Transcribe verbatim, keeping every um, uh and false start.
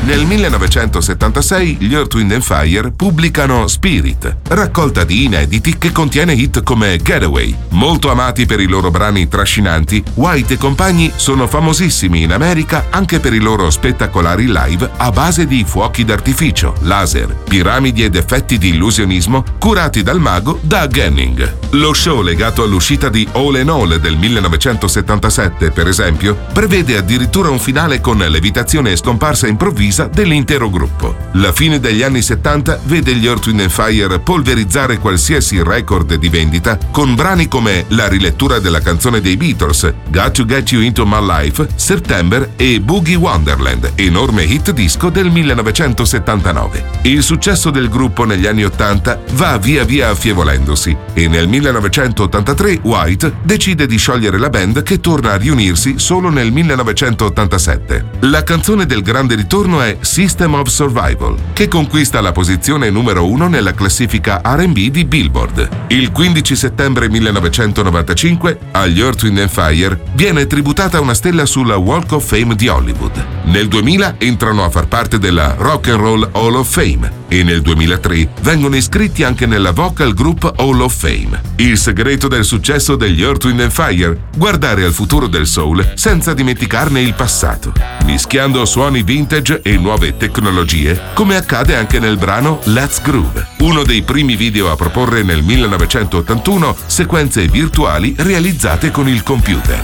Nel millenovecentosettantasei gli Earth, Wind and Fire pubblicano Spirit, raccolta di inediti che contiene hit come Getaway. Molto amati per i loro brani trascinanti, White e compagni sono famosissimi in America anche per i loro spettacolari live a base di fuochi d'artificio, laser, piramidi ed effetti di illusionismo curati dal mago Doug Henning. Lo show legato all'uscita di All in All del millenovecentosettantasette, per esempio, prevede addirittura un finale con levitazione e scomparsa improvvisa dell'intero gruppo. La fine degli anni settanta vede gli Earth, Wind and Fire polverizzare qualsiasi record di vendita con brani come la rilettura della canzone dei Beatles, Got to Get You Into My Life, September e Boogie Wonderland, enorme hit disco del millenovecentosettantanove. Il successo del gruppo negli anni ottanta va via via affievolendosi e nel millenovecentottantatré White decide di sciogliere la band che torna a riunirsi solo nel millenovecentottantasette. La canzone del grande ritorno è System of Survival, che conquista la posizione numero uno nella classifica R and B di Billboard. Il quindici settembre millenovecentonovantacinque agli Earth, Wind and Fire viene tributata una stella sulla Walk of Fame di Hollywood. Nel duemila entrano a far parte della Rock and Roll Hall of Fame e nel duemilatré vengono iscritti anche nella Vocal Group Hall of Fame. Il segreto del successo degli Earth, Wind and Fire? Guardare al futuro del soul senza dimenticarne il passato, mischiando suoni vintage e nuove tecnologie, come accade anche nel brano Let's Groove, uno dei primi video a proporre nel millenovecentottantuno sequenze virtuali realizzate con il computer.